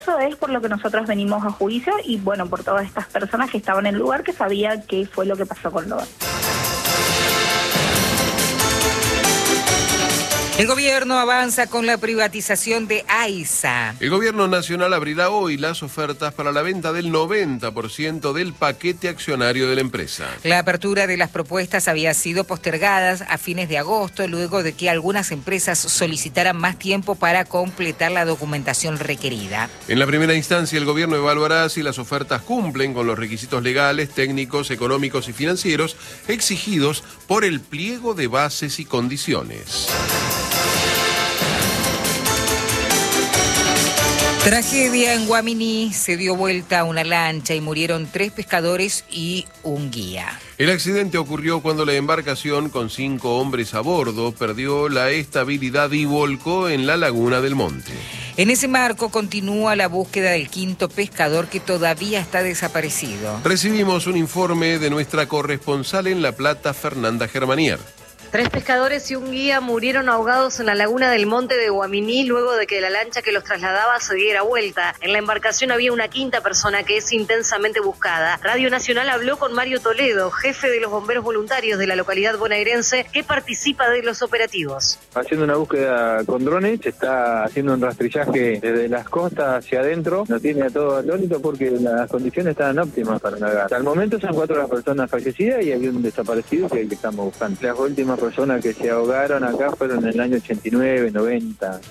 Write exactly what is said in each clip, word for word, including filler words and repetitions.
Eso es por lo que nosotros venimos a juicio y bueno, por todas estas personas que estaban en el lugar que sabían qué fue lo que pasó con Logan. El gobierno avanza con la privatización de AISA. El gobierno nacional abrirá hoy las ofertas para la venta del noventa por ciento del paquete accionario de la empresa. La apertura de las propuestas había sido postergada a fines de agosto, luego de que algunas empresas solicitaran más tiempo para completar la documentación requerida. En la primera instancia, el gobierno evaluará si las ofertas cumplen con los requisitos legales, técnicos, económicos y financieros exigidos por el pliego de bases y condiciones. Tragedia en Guaminí, se dio vuelta a una lancha y murieron tres pescadores y un guía. El accidente ocurrió cuando la embarcación con cinco hombres a bordo perdió la estabilidad y volcó en la laguna del Monte. En ese marco continúa la búsqueda del quinto pescador que todavía está desaparecido. Recibimos un informe de nuestra corresponsal en La Plata, Fernanda Germanier. Tres pescadores y un guía murieron ahogados en la laguna del Monte de Guaminí luego de que la lancha que los trasladaba se diera vuelta. En la embarcación había una quinta persona que es intensamente buscada. Radio Nacional habló con Mario Toledo, jefe de los bomberos voluntarios de la localidad bonaerense, que participa de los operativos. Haciendo una búsqueda con drones, se está haciendo un rastrillaje desde las costas hacia adentro. Nos tiene a todo atónito porque las condiciones estaban óptimas para navegar. Hasta el momento son cuatro las personas fallecidas y hay un desaparecido que es el que estamos buscando. Las últimas personas que se ahogaron acá fueron en el año ochenta y nueve, noventa.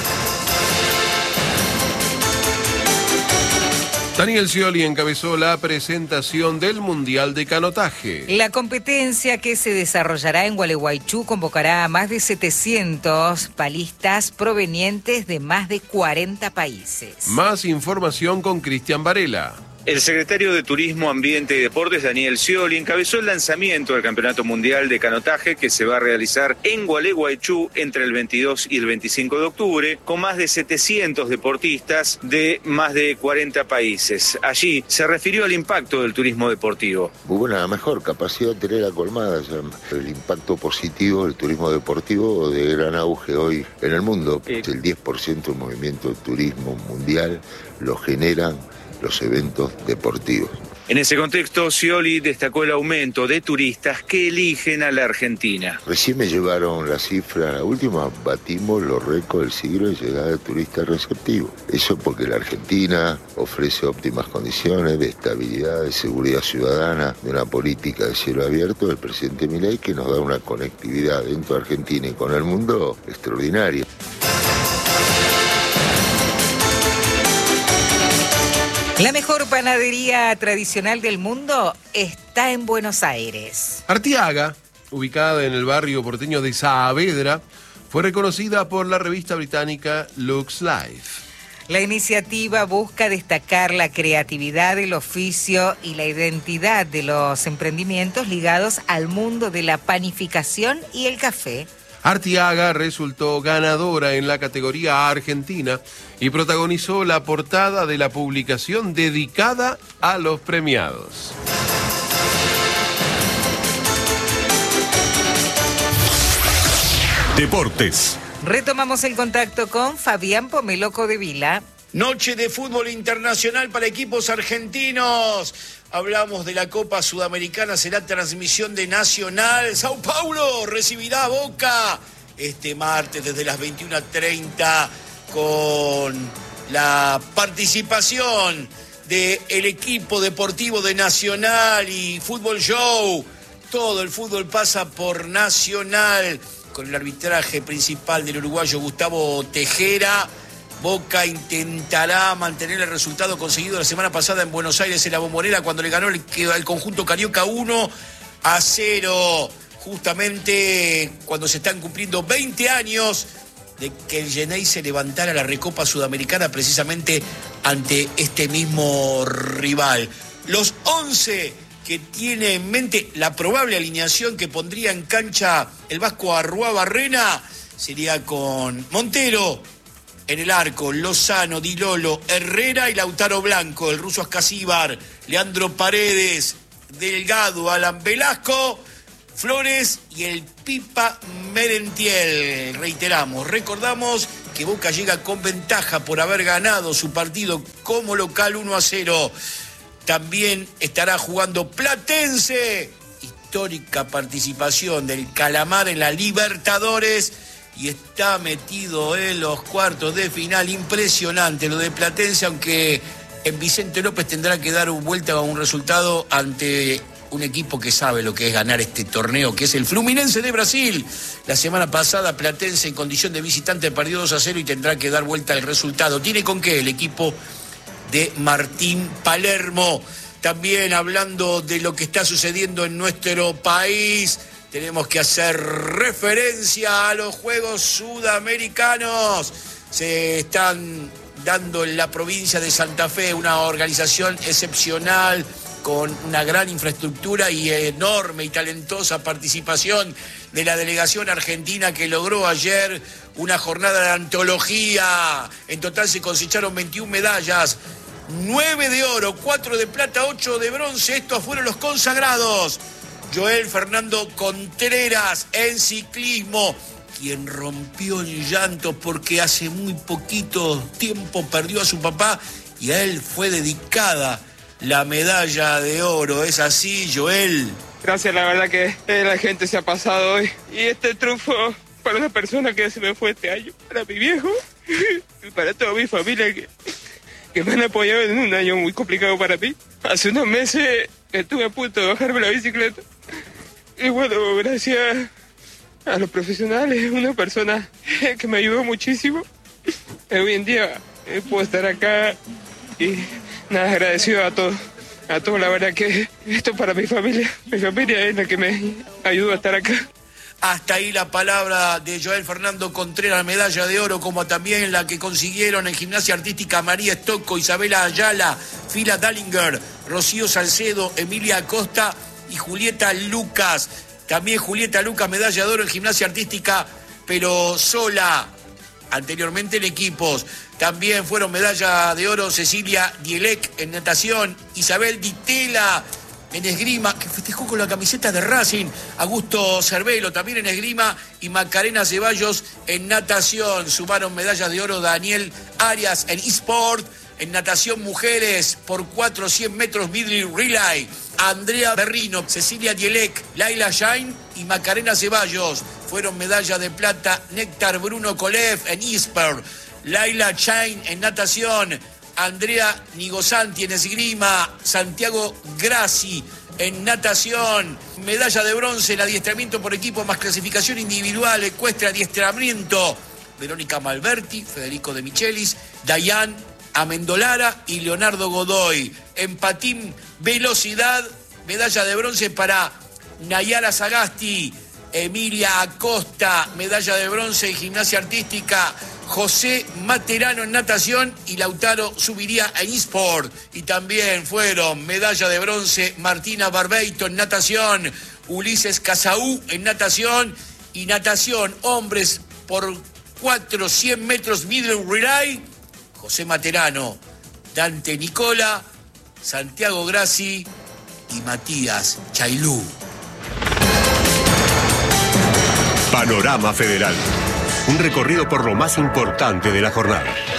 Daniel Scioli encabezó la presentación del Mundial de Canotaje. La competencia que se desarrollará en Gualeguaychú convocará a más de setecientos palistas provenientes de más de cuarenta países. Más información con Cristian Varela. El secretario de Turismo, Ambiente y Deportes, Daniel Scioli, encabezó el lanzamiento del Campeonato Mundial de Canotaje que se va a realizar en Gualeguaychú entre el veintidós y el veinticinco de octubre, con más de setecientos deportistas de más de cuarenta países. Allí se refirió al impacto del turismo deportivo. Muy buena, la mejor capacidad hotelera colmada, el impacto positivo del turismo deportivo de gran auge hoy en el mundo. El diez por ciento del movimiento del turismo mundial lo generan los eventos deportivos. En ese contexto, Scioli destacó el aumento de turistas que eligen a la Argentina. Recién me llevaron la cifra, la última, batimos los récords del siglo de llegada de turistas receptivos. Eso porque la Argentina ofrece óptimas condiciones de estabilidad, de seguridad ciudadana, de una política de cielo abierto del presidente Milei que nos da una conectividad dentro de Argentina y con el mundo extraordinaria. La mejor panadería tradicional del mundo está en Buenos Aires. Artiaga, ubicada en el barrio porteño de Saavedra, fue reconocida por la revista británica Lux Life. La iniciativa busca destacar la creatividad del oficio y la identidad de los emprendimientos ligados al mundo de la panificación y el café. Artiaga resultó ganadora en la categoría Argentina y protagonizó la portada de la publicación dedicada a los premiados. Deportes. Retomamos el contacto con Fabián Pomeloco de Vila. Noche de fútbol internacional para equipos argentinos. Hablamos de la Copa Sudamericana, será transmisión de Nacional. Sao Paulo recibirá a Boca este martes desde las veintiuna treinta con la participación del equipo deportivo de Nacional y Fútbol Show. Todo el fútbol pasa por Nacional con el arbitraje principal del uruguayo Gustavo Tejera. Boca intentará mantener el resultado conseguido la semana pasada en Buenos Aires en la Bombonera cuando le ganó el, el conjunto carioca uno a cero. Justamente cuando se están cumpliendo veinte años de que el Genei se levantara la Recopa Sudamericana precisamente ante este mismo rival. Los once que tiene en mente la probable alineación que pondría en cancha el Vasco Arruabarrena sería con Montero en el arco, Lozano, Di Lolo, Herrera y Lautaro Blanco, el ruso Ascasíbar, Leandro Paredes, Delgado, Alan Velasco, Flores y el Pipa Merentiel. Reiteramos, recordamos que Boca llega con ventaja por haber ganado su partido como local uno a cero. También estará jugando Platense, histórica participación del Calamar en la Libertadores, y está metido en los cuartos de final. Impresionante lo de Platense, aunque en Vicente López tendrá que dar vuelta a un resultado ante un equipo que sabe lo que es ganar este torneo, que es el Fluminense de Brasil. La semana pasada Platense en condición de visitante perdió dos a cero y tendrá que dar vuelta el resultado. ¿Tiene con qué? El equipo de Martín Palermo. También hablando de lo que está sucediendo en nuestro país, tenemos que hacer referencia a los Juegos Sudamericanos. Se están dando en la provincia de Santa Fe, una organización excepcional con una gran infraestructura y enorme y talentosa participación de la delegación argentina, que logró ayer una jornada de antología. En total se cosecharon veintiuna medallas, nueve de oro, cuatro de plata, ocho de bronce. Estos fueron los consagrados. Joel Fernando Contreras en ciclismo, quien rompió en llanto porque hace muy poquito tiempo perdió a su papá y a él fue dedicada la medalla de oro. ¿Es así, Joel? Gracias, la verdad que la gente se ha pasado hoy. Y este triunfo para una persona que se me fue este año, para mi viejo y para toda mi familia que, que me han apoyado en un año muy complicado para mí. Hace unos meses estuve a punto de bajarme la bicicleta. Y bueno, gracias a los profesionales, una persona que me ayudó muchísimo. Hoy en día puedo estar acá y nada, agradecido a todos, a todos. La verdad que esto para mi familia, mi familia es la que me ayudó a estar acá. Hasta ahí la palabra de Joel Fernando Contreras, medalla de oro, como también la que consiguieron en gimnasia artística María Estocco, Isabela Ayala, Fila Dallinger, Rocío Salcedo, Emilia Acosta y Julieta Lucas. También Julieta Lucas, medalla de oro en gimnasia artística, pero sola. Anteriormente en equipos. También fueron medalla de oro Cecilia Dielec en natación, Isabel Ditela en esgrima, que festejó con la camiseta de Racing, Augusto Cervelo también en esgrima, y Macarena Ceballos en natación. Sumaron medallas de oro Daniel Arias en eSport, en natación mujeres por cuatrocientos cien metros middle relay, Andrea Berrino, Cecilia Dielec, Laila Shain y Macarena Ceballos. Fueron medalla de plata Néctar Bruno Kolev en eSport, Laila Shain en natación, Andrea Nigosanti en esgrima, Santiago Grassi en natación. Medalla de bronce en adiestramiento por equipo más clasificación individual, ecuestre adiestramiento, Verónica Malberti, Federico De Michelis, Dayan Amendolara y Leonardo Godoy. En patín velocidad, medalla de bronce para Nayara Sagasti, Emilia Acosta, medalla de bronce en gimnasia artística, José Materano en natación y Lautaro Subiría en eSport. Y también fueron medalla de bronce Martina Barbeito en natación, Ulises Casaú en natación y natación hombres por cuatrocientos cien metros middle relay, José Materano, Dante Nicola, Santiago Grassi y Matías Chailú. Panorama Federal. Un recorrido por lo más importante de la jornada.